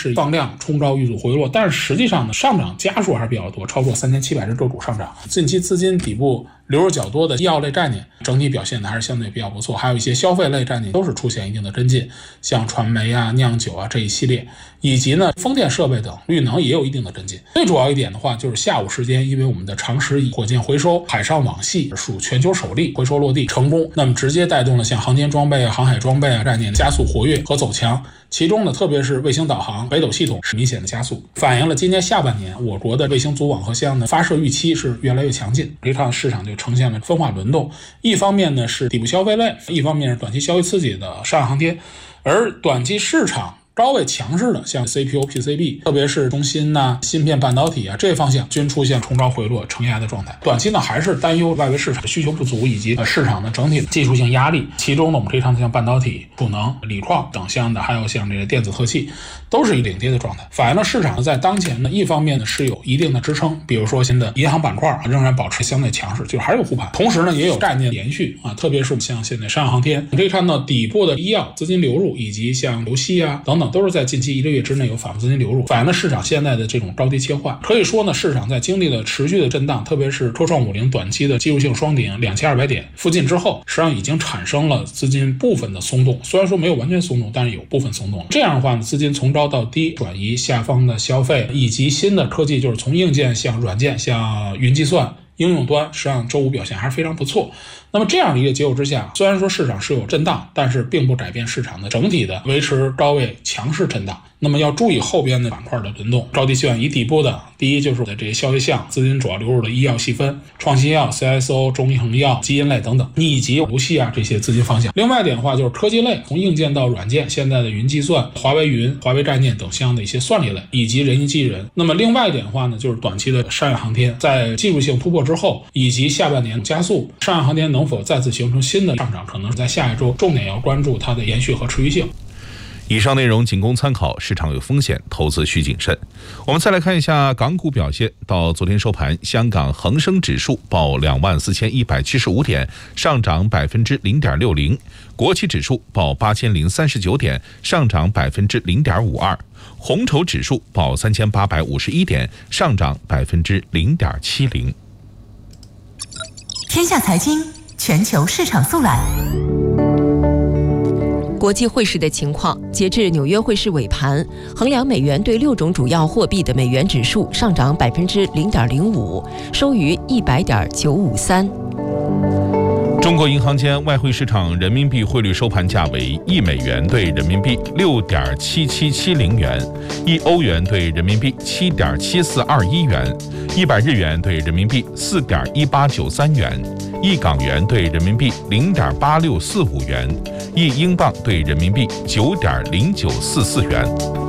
是放量冲高遇阻回落，但是实际上呢，上涨家数还是比较多，超过3700只周主上涨。近期资金底部流入较多的医药类概念整体表现的还是相对比较不错，还有一些消费类概念都是出现一定的跟进，像传媒啊、酿酒啊这一系列，以及呢风电设备等绿能也有一定的跟进。最主要一点的话，就是下午时间，因为我们的长实火箭回收海上网系属全球首例回收落地成功，那么直接带动了像航天装备啊、航海装备啊概念加速活跃和走强。其中呢，特别是卫星导航、北斗系统是明显的加速，反映了今年下半年我国的卫星组网和项的发射预期是越来越强劲。这趟市场就呈现了分化轮动，一方面呢是底部消费类，一方面是短期消费刺激的上海航天，而短期市场高位强势的像 CPU、PCB， 特别是中芯呐、芯片、半导体啊这些方向均出现冲高回落、承压的状态。短期呢还是担忧外围市场需求不足以及市场的整体技术性压力。其中呢，我们可以看到像半导体、储能、锂矿等项的，还有像这个电子特器，都是一个领跌的状态。反映了市场在当前呢，一方面呢是有一定的支撑，比如说现在银行板块仍然保持相对强势，就是还是有护盘。同时呢，也有概念延续啊，特别是像现在上海航天，你可以看到底部的医药资金流入，以及像游戏啊等等，都是在近期1个月之内有反复资金流入，反映了市场现在的这种高低切换。可以说呢，市场在经历了持续的震荡，特别是科创50短期的技术性双顶2200点附近之后，实际上已经产生了资金部分的松动，虽然说没有完全松动，但是有部分松动。这样的话呢，资金从高到低转移下方的消费，以及新的科技，就是从硬件向软件向云计算应用端，实际上周五表现还是非常不错。那么这样的一个结构之下，虽然说市场是有震荡，但是并不改变市场的整体的维持高位强势震荡。那么要注意后边的板块的轮动，高低切换。以底部的第一就是这些消费项资金主要流入的医药细分、创新药、CSO、中医恒药、基因类等等，以及游戏啊这些资金方向。另外一点的话，就是科技类，从硬件到软件，现在的云计算、华为云、华为概念等相应的一些算力类，以及人机机器人。那么另外一点的话呢，就是短期的商业航天，在技术性突破之后，以及下半年加速，商业航天能否再次形成新的上涨，可能是在下一周重点要关注它的延续和持续性。 以上内容仅供参考，市场有风险，投资需谨慎。我们再来看一下港股表现。到昨天收盘，香港恒生指数报24175点，上涨0.60%；国企指数报8039点，上涨0.52%；红筹指数报3851点，上涨0.70%。 天下财经全球市场速览。国际汇市的情况，截至纽约汇市尾盘，衡量美元对6种主要货币的美元指数上涨0.05%，收于100.953。 中国银行间外汇市场人民币汇率收盘价为1美元兑人民币6.7770元，1欧元兑人民币7.7421元，100日元兑人民币4.1893元，1港元兑人民币0.8645元，1英镑兑人民币9.0944元。